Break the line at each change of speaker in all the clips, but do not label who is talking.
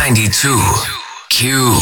92 Q.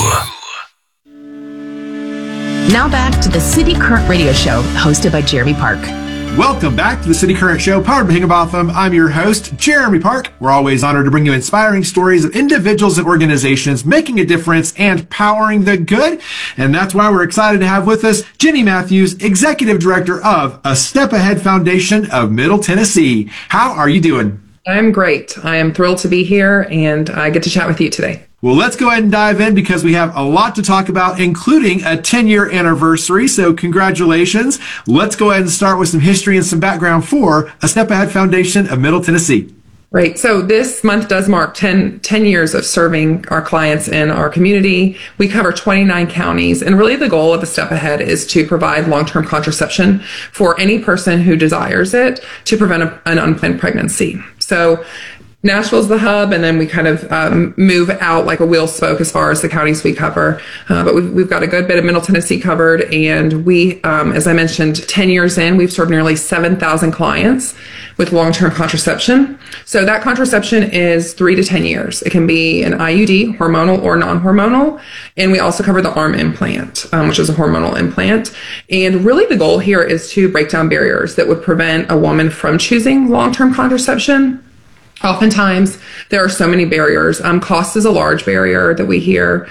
Now back to the City Current Radio Show, hosted by Jeremy Park.
Welcome back to the City Current Show, powered by Higginbotham. I'm your host, Jeremy Park. We're always honored to bring you inspiring stories of individuals and organizations making a difference and powering the good. And that's why we're excited to have with us Jenny Matthews, Executive Director of A Step Ahead Foundation of Middle Tennessee. How are you doing?
I'm great. I am thrilled to be here, and I get to chat with you today.
Well, let's go ahead and dive in because we have a lot to talk about, including a 10-year anniversary. So congratulations. Let's go ahead and start with some history and some background for A Step Ahead Foundation of Middle Tennessee.
Right. So this month does mark 10 years of serving our clients in our community. We cover 29 counties. And really the goal of A Step Ahead is to provide long-term contraception for any person who desires it to prevent an unplanned pregnancy. So Nashville's the hub, and then we kind of move out like a wheel spoke as far as the counties we cover. But we've got a good bit of Middle Tennessee covered, and we, as I mentioned, 10 years in, we've served nearly 7,000 clients with long-term contraception. So that contraception is 3 to 10 years. It can be an IUD, hormonal or non-hormonal, and we also cover the arm implant, which is a hormonal implant. And really the goal here is to break down barriers that would prevent a woman from choosing long-term contraception. Oftentimes, there are so many barriers. Cost is a large barrier that we hear.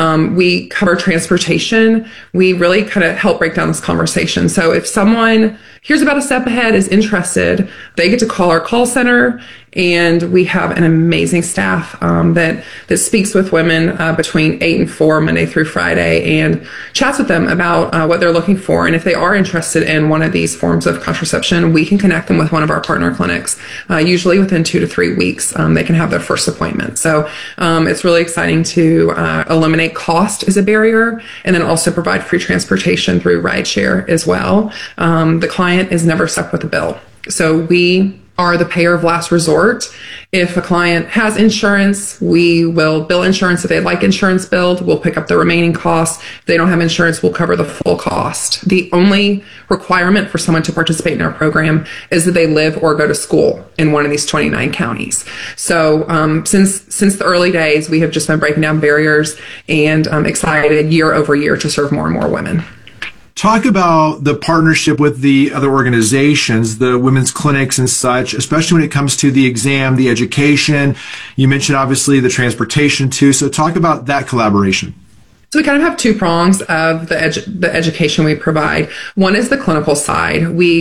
We cover transportation. We really kind of help break down this conversation. So if someone hears about A Step Ahead, is interested, they get to call our call center, and we have an amazing staff that speaks with women between 8 and 4, Monday through Friday, and chats with them about what they're looking for. And if they are interested in one of these forms of contraception, we can connect them with one of our partner clinics. Usually within 2 to 3 weeks, they can have their first appointment. So it's really exciting to eliminate cost as a barrier, and then also provide free transportation through rideshare as well. The client is never stuck with a bill. So we are the payer of last resort. If a client has insurance, we will bill insurance. If they'd like insurance billed, we'll pick up the remaining costs. If they don't have insurance, we'll cover the full cost. The only requirement for someone to participate in our program is that they live or go to school in one of these 29 counties. So since the early days, we have just been breaking down barriers and excited year over year to serve more and more women.
Talk about the partnership with the other organizations, the women's clinics and such, especially when it comes to the exam, the education. You mentioned obviously the transportation too. So talk about that collaboration.
So we kind of have two prongs of the education we provide. One is the clinical side.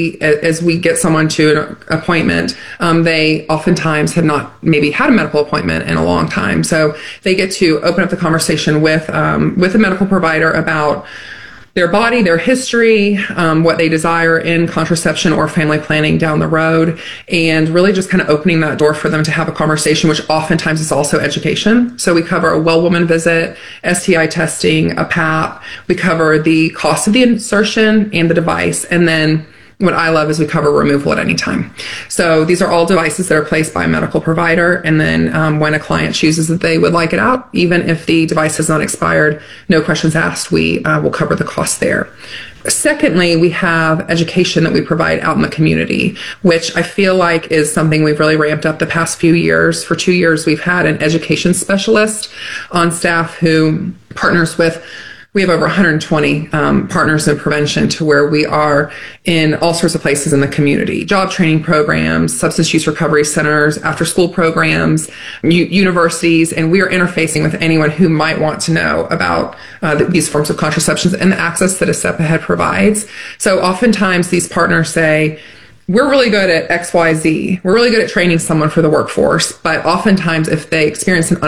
As we get someone to an appointment, they oftentimes have not maybe had a medical appointment in a long time. So they get to open up the conversation with a medical provider about their body, their history, what they desire in contraception or family planning down the road, and really just kind of opening that door for them to have a conversation, which oftentimes is also education. So we cover a well woman visit, STI testing, a PAP. We cover the cost of the insertion and the device, and then what I love is we cover removal at any time. So these are all devices that are placed by a medical provider. And then when a client chooses that they would like it out, even if the device has not expired, no questions asked, we will cover the cost there. Secondly, we have education that we provide out in the community, which I feel like is something we've really ramped up the past few years. For 2 years, we've had an education specialist on staff who partners with. We have over 120 partners in prevention, to where we are in all sorts of places in the community: job training programs, substance use recovery centers, after school programs, universities, and we are interfacing with anyone who might want to know about these forms of contraceptions and the access that A Step Ahead provides. So oftentimes these partners say, we're really good at XYZ. We're really good at training someone for the workforce, but oftentimes if they experience an